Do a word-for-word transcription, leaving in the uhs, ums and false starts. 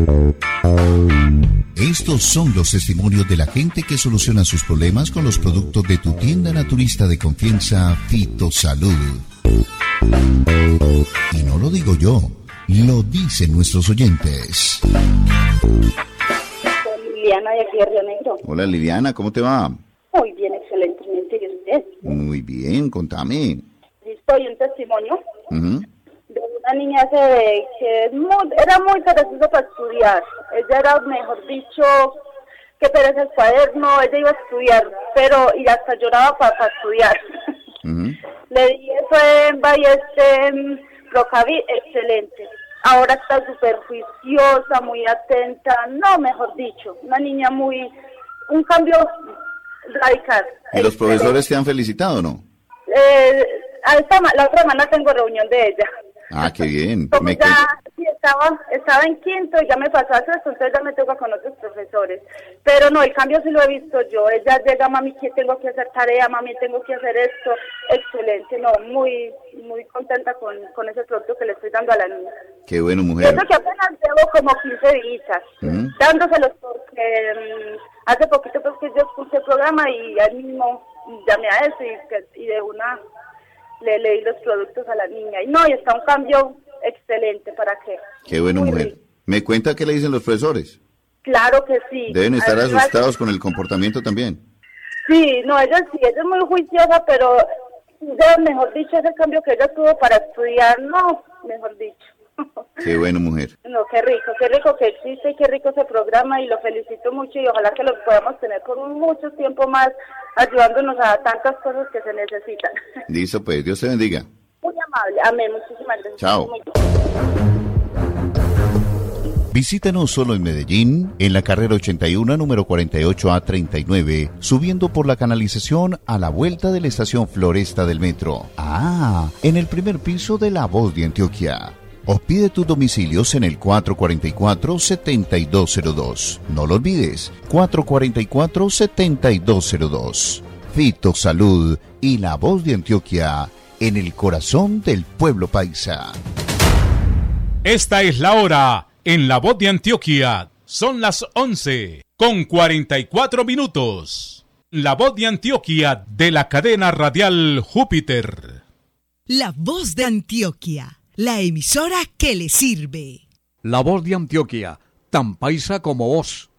Estos son los testimonios de la gente que soluciona sus problemas con los productos de tu tienda naturista de confianza, Fitosalud. Y no lo digo yo, lo dicen nuestros oyentes. Liliana de aquí de Río Negro. Hola Liliana, ¿cómo te va? Muy bien, excelentemente. ¿Y usted? Muy bien, contame. Estoy un testimonio Uh-huh. de una niña que, que es muy, era muy perezosa para estudiar. Ella era, mejor dicho, que pereza el cuaderno. Ella iba a estudiar, pero y hasta lloraba para, para estudiar. Uh-huh. Le di eso en Balleste, Procavi, excelente. Ahora está súper juiciosa, muy atenta. No, mejor dicho, una niña muy, un cambio radical. ¿Y los profesores te han felicitado, no? Eh, a esta, la otra semana tengo reunión de ella. Ah, qué bien. Como Me ya sí, estaba, estaba en quinto y ya me pasó a sexto, entonces ya me toca con otros profesores. Pero no, el cambio sí lo he visto yo. Ella llega, mami, que tengo que hacer tarea, mami, tengo que hacer esto. Excelente, no, muy muy contenta con, con ese producto que le estoy dando a la niña. Qué bueno, mujer. Eso que apenas llevo como quince días Uh-huh. dándoselos porque um, hace poquito pues que yo escuché el programa y ahí mismo llamé a eso y, y de una le leí los productos a la niña. Y no, y está un cambio excelente, ¿para qué? Qué bueno, Muy mujer. bien. ¿Me cuenta qué le dicen los profesores? Claro que sí. Deben estar Además, asustados con el comportamiento también. sí, no, ella sí, ella es muy juiciosa, pero ya, mejor dicho, ese cambio que ella tuvo para estudiar, no, mejor dicho. Qué bueno, mujer. No, qué rico, qué rico que existe y qué rico ese programa y lo felicito mucho y ojalá que lo podamos tener por mucho tiempo más ayudándonos a tantas cosas que se necesitan. Listo, pues, Dios te bendiga. Muy amable, amén, muchísimas gracias. Chao. Muy- Visítanos solo en Medellín, en la carrera ochenta y uno, número cuarenta y ocho A treinta y nueve, subiendo por la canalización a la vuelta de la estación Floresta del metro. Ah, en el primer piso de La Voz de Antioquia. O pide tus domicilios en el cuatro cuatro cuatro, siete dos cero dos. No lo olvides, cuatro cuatro cuatro, siete dos cero dos. Fitosalud y La Voz de Antioquia, en el corazón del pueblo paisa. Esta es la hora en La Voz de Antioquia. Son las once con cuarenta y cuatro minutos. La Voz de Antioquia de la cadena radial Júpiter. La Voz de Antioquia, la emisora que le sirve. La Voz de Antioquia, tan paisa como vos.